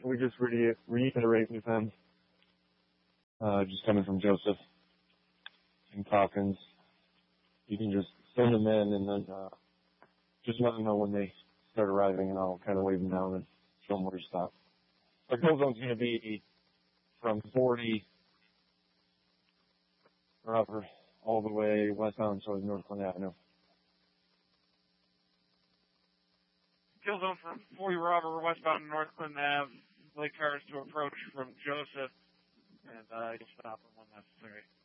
we just reiterate with them, just coming from Joseph and Calkins. You can just send them in and then just let them know when they start arriving, and I'll kind of wave them down and show them where to stop. Our kill zone's going to be from 40 or upper all the way westbound towards Northland Avenue. Kill zone from 40 Robber westbound Northland Ave. Blake cars to approach from Joseph, and you'll stop them when necessary.